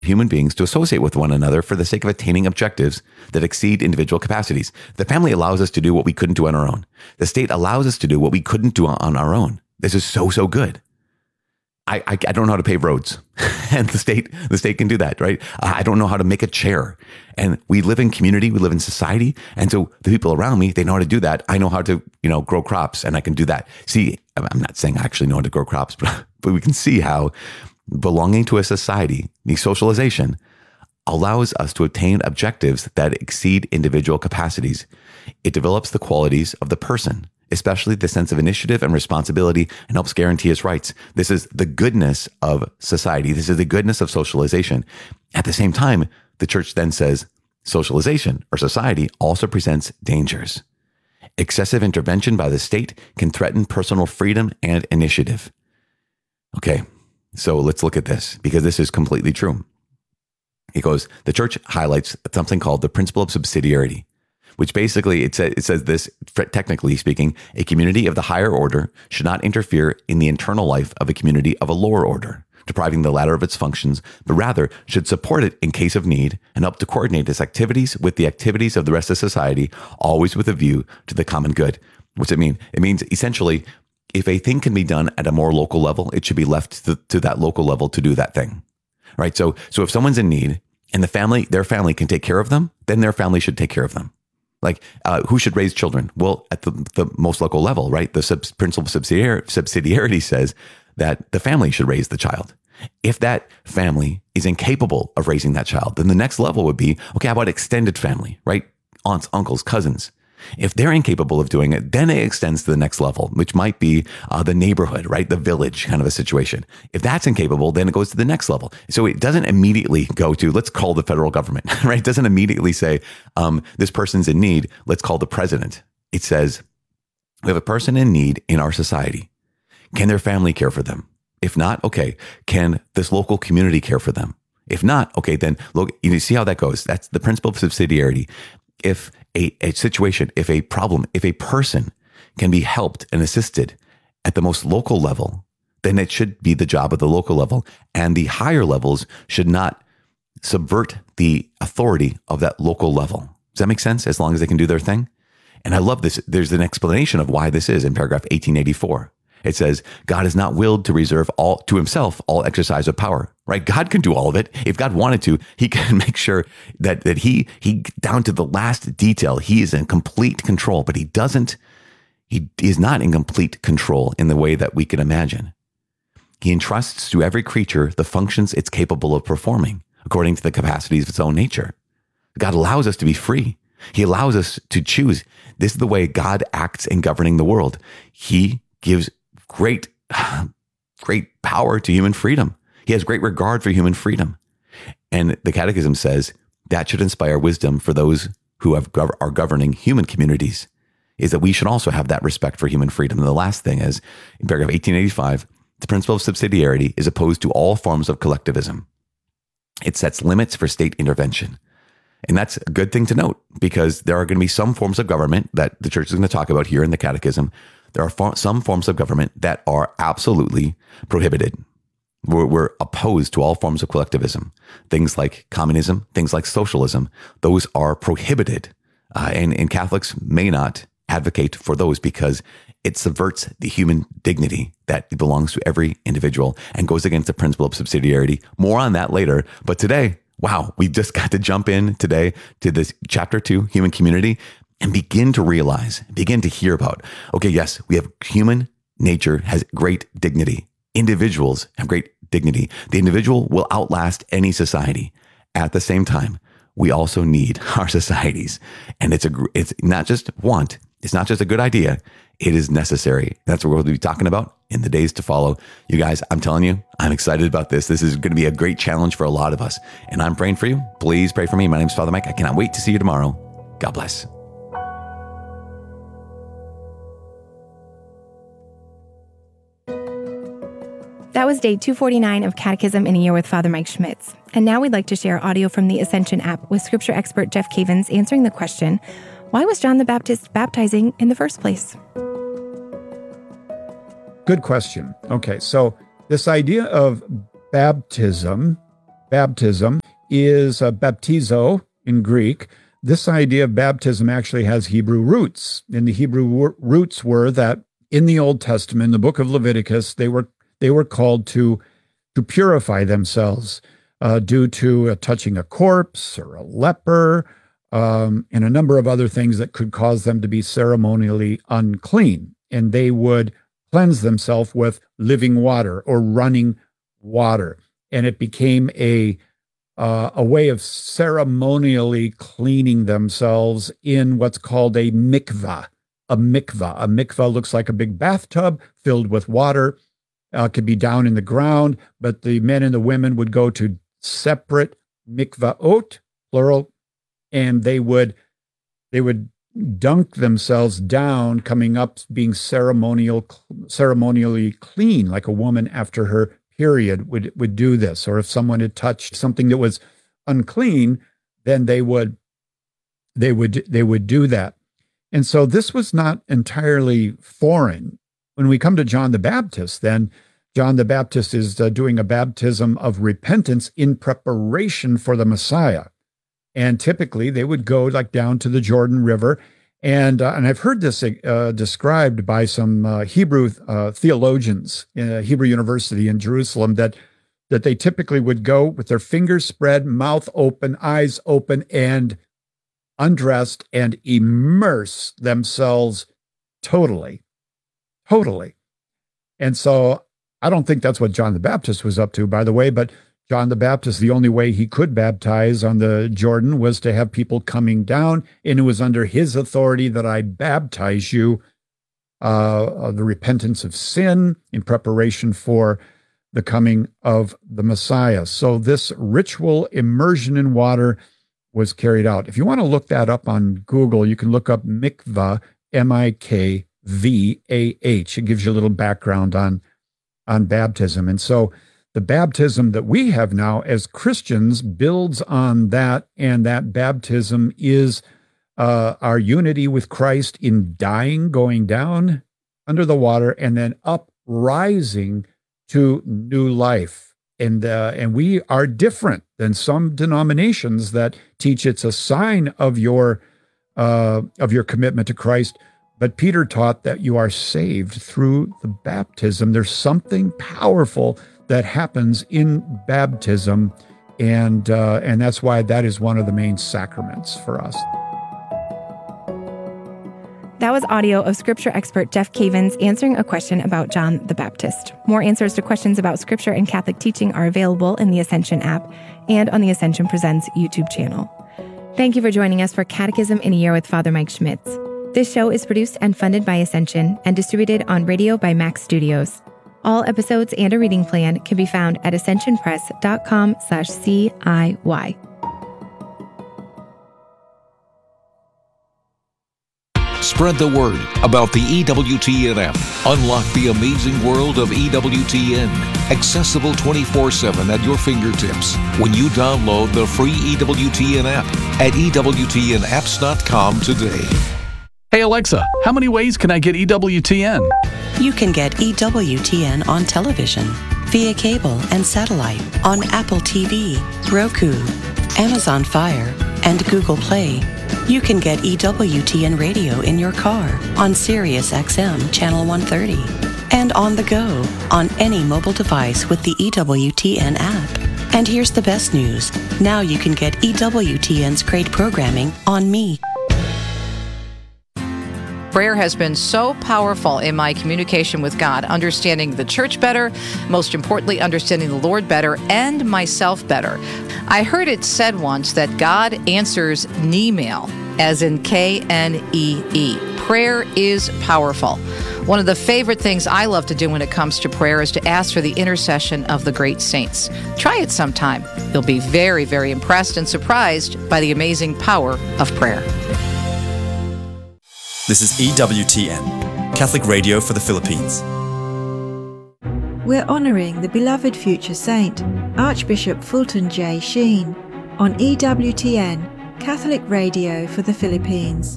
human beings to associate with one another for the sake of attaining objectives that exceed individual capacities. The family allows us to do what we couldn't do on our own. The state allows us to do what we couldn't do on our own. This is so good. I don't know how to pave roads, and the state can do that, right? I don't know how to make a chair, and we live in community, we live in society, and so the people around me, they know how to do that. I know how to, grow crops, and I can do that. See, I'm not saying I actually know how to grow crops, but we can see how belonging to a society, the socialization, allows us to attain objectives that exceed individual capacities. It develops the qualities of the person, especially the sense of initiative and responsibility, and helps guarantee his rights. This is the goodness of society. This is the goodness of socialization. At the same time, the church then says socialization or society also presents dangers. Excessive intervention by the state can threaten personal freedom and initiative. Okay, so let's look at this, because this is completely true. It goes, the church highlights something called the principle of subsidiarity, which basically it says this, technically speaking, a community of the higher order should not interfere in the internal life of a community of a lower order, depriving the latter of its functions, but rather should support it in case of need and help to coordinate its activities with the activities of the rest of society, always with a view to the common good. What's it mean? It means essentially, if a thing can be done at a more local level, it should be left to that local level to do that thing, right? So if someone's in need and their family can take care of them, then their family should take care of them. Like, who should raise children? Well, at the most local level, right? The principle of subsidiarity says that the family should raise the child. If that family is incapable of raising that child, then the next level would be, okay, how about extended family, right? Aunts, uncles, cousins. If they're incapable of doing it, then it extends to the next level, which might be the neighborhood, right? The village kind of a situation. If that's incapable, then it goes to the next level. So it doesn't immediately go to, let's call the federal government, right? It doesn't immediately say, this person's in need, let's call the president. It says, we have a person in need in our society. Can their family care for them? If not, okay, can this local community care for them? If not, okay, then look, you see how that goes. That's the principle of subsidiarity. If a situation, if a problem, if a person can be helped and assisted at the most local level, then it should be the job of the local level. And the higher levels should not subvert the authority of that local level. Does that make sense? As long as they can do their thing. And I love this. There's an explanation of why this is in paragraph 1884. It says, God has not willed to reserve all to himself all exercise of power, right? God can do all of it. If God wanted to, he can make sure that he down to the last detail, he is in complete control, but he is not in complete control in the way that we can imagine. He entrusts to every creature the functions it's capable of performing according to the capacities of its own nature. God allows us to be free. He allows us to choose. This is the way God acts in governing the world. He gives great power to human freedom. He has great regard for human freedom. And the Catechism says that should inspire wisdom for those who are governing human communities, is that we should also have that respect for human freedom. And the last thing is, in paragraph 1885, the principle of subsidiarity is opposed to all forms of collectivism. It sets limits for state intervention. And that's a good thing to note, because there are going to be some forms of government that the church is going to talk about here in the Catechism. There are some forms of government that are absolutely prohibited. We're opposed to all forms of collectivism. Things like communism, things like socialism, those are prohibited. And Catholics may not advocate for those because it subverts the human dignity that belongs to every individual and goes against the principle of subsidiarity. More on that later. But today, wow, we just got to jump in today to this chapter 2, human community, and begin to realize, begin to hear about, okay, yes, we have human nature has great dignity. Individuals have great dignity. The individual will outlast any society. At the same time, we also need our societies. And it's not just want, it's not just a good idea, it is necessary. That's what we'll be talking about in the days to follow. You guys, I'm telling you, I'm excited about this. This is going to be a great challenge for a lot of us. And I'm praying for you. Please pray for me. My name is Father Mike. I cannot wait to see you tomorrow. God bless. That was day 249 of Catechism in a Year with Father Mike Schmitz. And now we'd like to share audio from the Ascension app with scripture expert Jeff Cavins answering the question, why was John the Baptist baptizing in the first place? Good question. Okay, so this idea of baptism baptism is baptizo in Greek. This idea of baptism actually has Hebrew roots. And the Hebrew roots were that in the Old Testament, in the book of Leviticus, they were called to purify themselves due to touching a corpse or a leper, and a number of other things that could cause them to be ceremonially unclean. And they would cleanse themselves with living water or running water. And it became a way of ceremonially cleaning themselves in what's called a mikvah. A mikvah looks like a big bathtub filled with water. Could be down in the ground, but the men and the women would go to separate mikvaot, plural, and they would dunk themselves down, coming up, being ceremonially clean, like a woman after her period would do this. Or if someone had touched something that was unclean, then they would do that. And so this was not entirely foreign. When we come to John the Baptist, then John the Baptist is doing a baptism of repentance in preparation for the Messiah. And typically they would go like down to the Jordan River. And I've heard this described by some Hebrew theologians in Hebrew University in Jerusalem, that they typically would go with their fingers spread, mouth open, eyes open, and undressed and immerse themselves totally. And so I don't think that's what John the Baptist was up to, by the way, but John the Baptist, the only way he could baptize on the Jordan was to have people coming down, and it was under his authority that I baptize you, the repentance of sin in preparation for the coming of the Messiah. So this ritual immersion in water was carried out. If you want to look that up on Google, you can look up mikvah, M-I-K-V-A-H. It gives you a little background on baptism. And so the baptism that we have now as Christians builds on that, and that baptism is our unity with Christ in dying, going down under the water, and then uprising to new life. And we are different than some denominations that teach it's a sign of your commitment to Christ. But Peter taught that you are saved through the baptism. There's something powerful that happens in baptism, and that's why that is one of the main sacraments for us. That was audio of Scripture expert Jeff Cavins answering a question about John the Baptist. More answers to questions about Scripture and Catholic teaching are available in the Ascension app and on the Ascension Presents YouTube channel. Thank you for joining us for Catechism in a Year with Father Mike Schmitz. This show is produced and funded by Ascension and distributed on radio by Max Studios. All episodes and a reading plan can be found at ascensionpress.com/CIY. Spread the word about the EWTN app. Unlock the amazing world of EWTN. Accessible 24/7 at your fingertips when you download the free EWTN app at EWTNapps.com today. Hey Alexa, how many ways can I get EWTN? You can get EWTN on television, via cable and satellite, on Apple TV, Roku, Amazon Fire, and Google Play. You can get EWTN radio in your car on Sirius XM Channel 130 and on the go on any mobile device with the EWTN app. And here's the best news. Now you can get EWTN's great programming on Me. Prayer has been so powerful in my communication with God, understanding the church better, most importantly, understanding the Lord better, and myself better. I heard it said once that God answers Knee-mail, as in Knee. Prayer is powerful. One of the favorite things I love to do when it comes to prayer is to ask for the intercession of the great saints. Try it sometime. You'll be very, very impressed and surprised by the amazing power of prayer. This is EWTN, Catholic Radio for the Philippines. We're honouring the beloved future saint, Archbishop Fulton J. Sheen, on EWTN, Catholic Radio for the Philippines.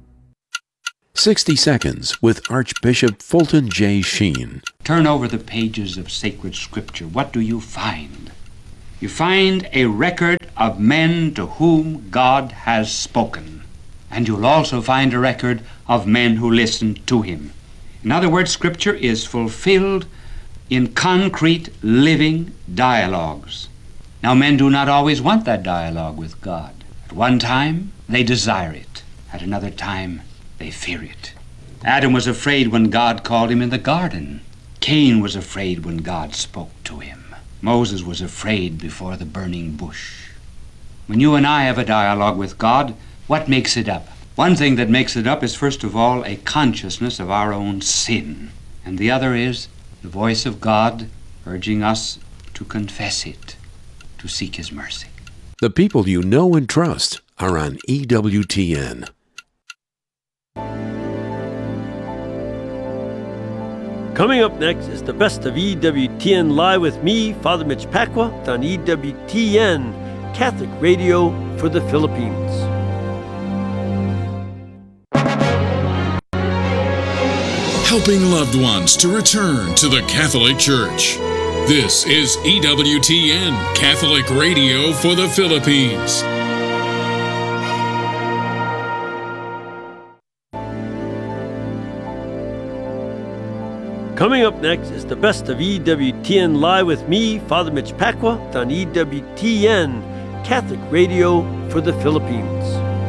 60 Seconds with Archbishop Fulton J. Sheen. Turn over the pages of sacred scripture. What do you find? you find a record of men to whom God has spoken. And you'll also find a record of men who listened to him. In other words, Scripture is fulfilled in concrete, living dialogues. Now, men do not always want that dialogue with God. At one time, they desire it. At another time, they fear it. Adam was afraid when God called him in the garden. Cain was afraid when God spoke to him. Moses was afraid before the burning bush. When you and I have a dialogue with God, what makes it up? One thing that makes it up is, first of all, a consciousness of our own sin. And the other is the voice of God urging us to confess it, to seek his mercy. The people you know and trust are on EWTN. Coming up next is the best of EWTN Live with me, Father Mitch Pacwa, on EWTN, Catholic Radio for the Philippines. Helping loved ones to return to the Catholic Church. This is EWTN, Catholic Radio for the Philippines. Coming up next is the best of EWTN Live with me, Father Mitch Pacwa, on EWTN, Catholic Radio for the Philippines.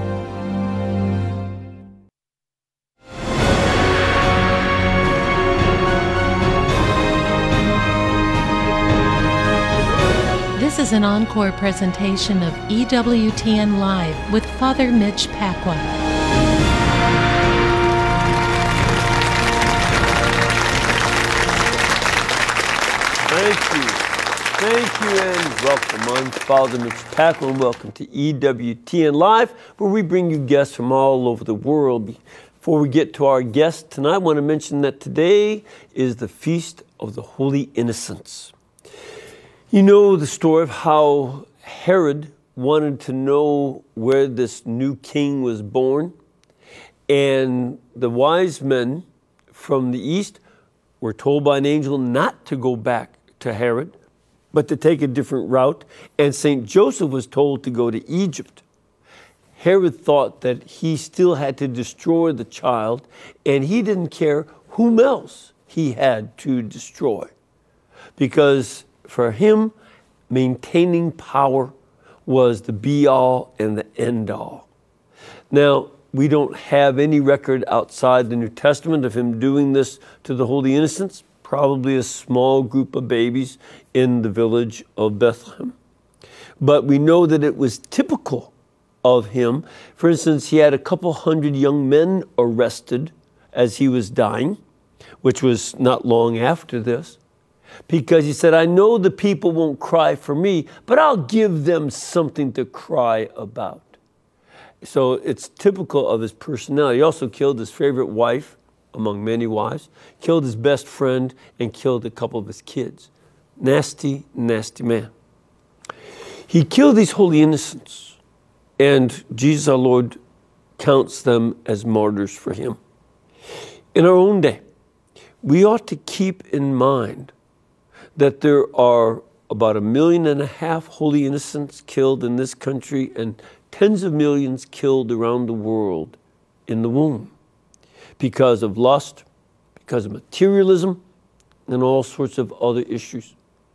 This is an encore presentation of EWTN Live with Father Mitch Pacwa. Thank you, and welcome. I'm Father Mitch Pacwa, and welcome to EWTN Live, where we bring you guests from all over the world. Before we get to our guest tonight, I want to mention that today is the Feast of the Holy Innocents. You know the story of how Herod wanted to know where this new king was born, and the wise men from the east were told by an angel not to go back to Herod, but to take a different route, and St. Joseph was told to go to Egypt. Herod thought that he still had to destroy the child, and he didn't care whom else he had to destroy, because for him, maintaining power was the be-all and the end-all. Now, we don't have any record outside the New Testament of him doing this to the Holy Innocents, probably a small group of babies in the village of Bethlehem. But we know that it was typical of him. For instance, he had a couple hundred young men arrested as he was dying, which was not long after this, because he said, I know the people won't cry for me, but I'll give them something to cry about. So it's typical of his personality. He also killed his favorite wife, among many wives, killed his best friend, and killed a couple of his kids. Nasty, nasty man. He killed these holy innocents, and Jesus our Lord counts them as martyrs for him. In our own day, we ought to keep in mind that there are about 1.5 million holy innocents killed in this country and tens of millions killed around the world in the womb because of lust, because of materialism, and all sorts of other issues.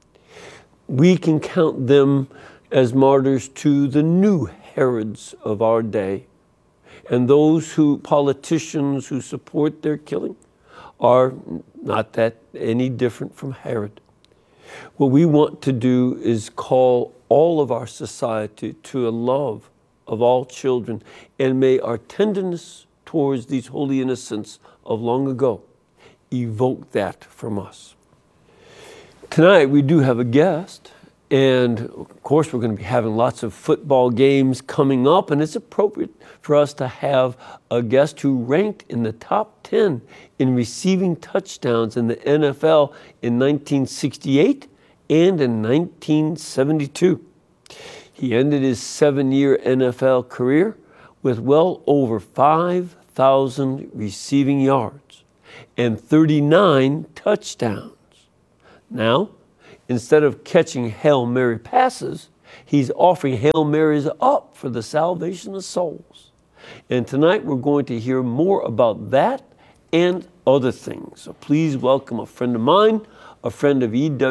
We can count them as martyrs to the new Herods of our day. And those politicians who support their killing are not that any different from Herod. What we want to do is call all of our society to a love of all children, and may our tenderness towards these holy innocents of long ago evoke that from us. Tonight we do have a guest, and of course we're going to be having lots of football games coming up, and it's appropriate for us to have a guest who ranked in the top 10 in receiving touchdowns in the NFL in 1968 and in 1972. He ended his 7-year NFL career with well over 5,000 receiving yards and 39 touchdowns. Now, instead of catching Hail Mary passes, he's offering Hail Marys up for the salvation of souls. And tonight we're going to hear more about that and other things. So please welcome a friend of mine, a friend of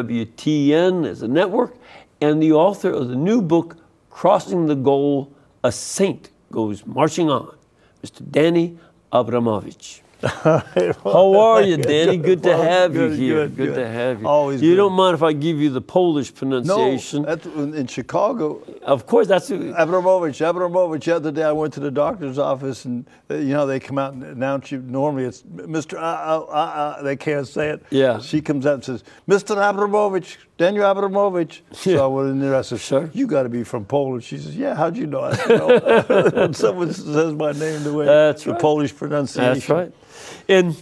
EWTN as a network, and the author of the new book, Crossing the Goal, A Saint Goes Marching On, Mr. Danny Abramovich. How are you, Danny? Good to have you here. Good to have you. Always you good. don't mind if I give you the Polish pronunciation? No, in Chicago. Of course, that's Abramovich. The other day I went to the doctor's office, and they come out and announce you. Normally it's Mr. They can't say it. Yeah. She comes out and says, Mr. Abramovich, Daniel Abramovich. Yeah. So I went in there. I said, sure. You got to be from Poland. She says, yeah. How'd you know? I said, no. When someone says my name the way the Polish pronunciation. That's right. And,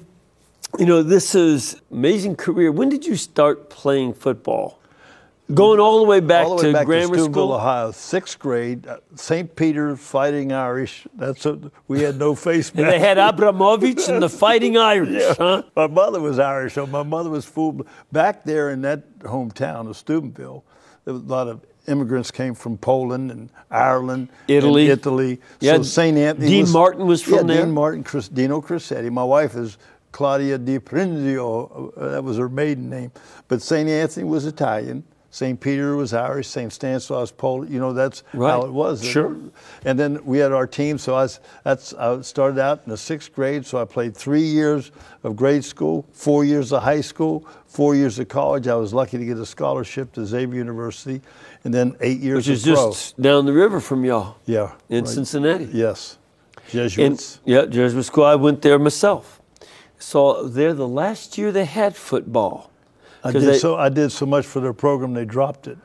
this is amazing career. When did you start playing football? Going all the way back to grammar Steubenville, school? Ohio, 6th grade, St. Peter Fighting Irish. We had no face mask. And they had Abramovich and the Fighting Irish, huh? My mother was Irish, so my mother was fooled. Back there in that hometown of Steubenville, there was a lot of immigrants came from Poland and Ireland, Italy. And Italy. Yeah, so St. Anthony Dean Martin was from there? Dean Martin, Dino Crissetti. My wife is Claudia Di Prinzio. That was her maiden name. But St. Anthony was Italian. St. Peter was Irish. St. Stanislaus, Polish. That's how it was. Sure. And then we had our team. So I started out in the 6th grade. So I played 3 years of grade school, 4 years of high school, 4 years of college. I was lucky to get a scholarship to Xavier University, and then 8 years Which is of pro. just down the river from y'all. Yeah. In Cincinnati. Yes. Jesuits. Jesuit school. I went there myself. So there the last year they had football. I did so much for their program they dropped it.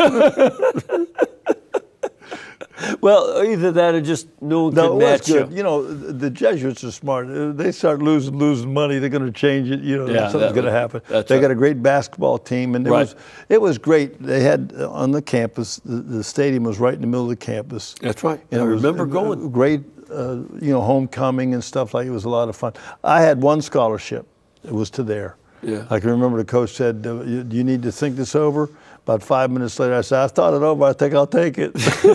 Well, either that or just no one could match you. The Jesuits are smart. They start losing money, they're going to change it. Something's going to happen. They got a great basketball team, and it was great. They had on the campus, the stadium was right in the middle of the campus. That's right. And I remember going. Great, homecoming and stuff like it was a lot of fun. I had one scholarship. It was to there. Yeah. I can remember the coach said, do you need to think this over? About 5 minutes later, I said, I thought it over. I think I'll take it.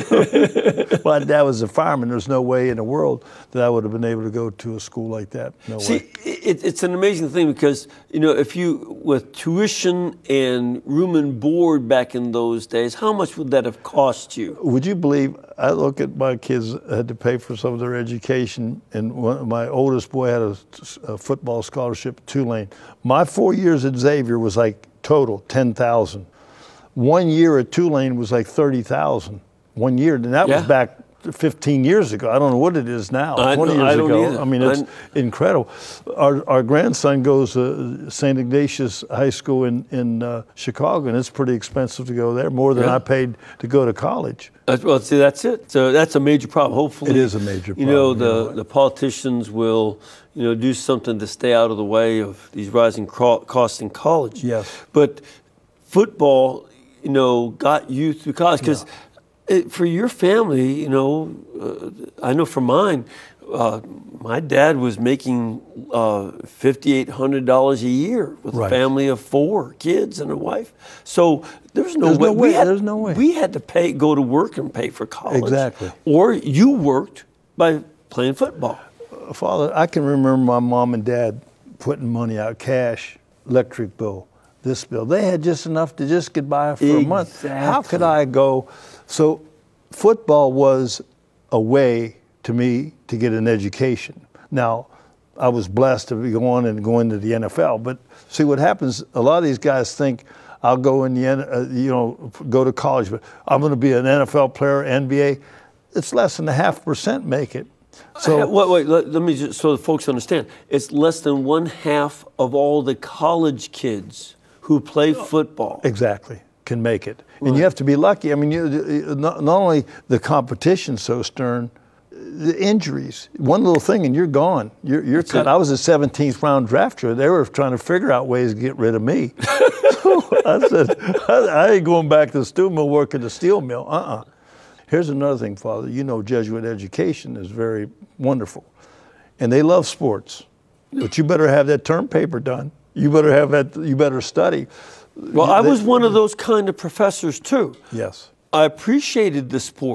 My dad was a fireman. There's no way in the world that I would have been able to go to a school like that. No way. It's an amazing thing because, if you, with tuition and room and board back in those days, how much would that have cost you? Would you believe, I look at my kids had to pay for some of their education, and my oldest boy had a football scholarship at Tulane. My 4 years at Xavier was like total $10,000. 1 year at Tulane was like $30,000. 1 year, and that was back 15 years ago. I don't know what it is now. 20 years ago. Either. I mean, it's incredible. Our grandson goes to St. Ignatius High School in Chicago, and it's pretty expensive to go there, more than I paid to go to college. Well, see, that's it. So that's a major problem. Hopefully, it is a major problem. The politicians will, do something to stay out of the way of these rising costs in college. Yes. But football, got you through college because for your family, I know for mine, my dad was making $5,800 a year with a family of 4 kids and a wife. So there's no way. There's no way. We had to go to work and pay for college. Exactly. Or you worked by playing football. Father, I can remember my mom and dad putting money out, cash, electric bill, this bill. They had just enough to just get by for a month. How could I go? So football was a way to me to get an education. Now, I was blessed to be going to the NFL, but see what happens, a lot of these guys think I'll go in go to college, but I'm going to be an NFL player, NBA. It's less than 0.5% make it. So wait, let me just, so the folks understand. It's less than 1/2 of all the college kids who play football. Exactly, can make it. And you have to be lucky. I mean, not only the competition so stern, the injuries. One little thing and you're gone. You're cut. I was a 17th round draft choice. They were trying to figure out ways to get rid of me. So I said, I ain't going back to the steel mill working the steel mill. Here's another thing, Father. Jesuit education is very wonderful. And they love sports. But you better have that term paper done. You better have that. You better study. Well, I was one of those kind of professors too. Yes. I appreciated the sport.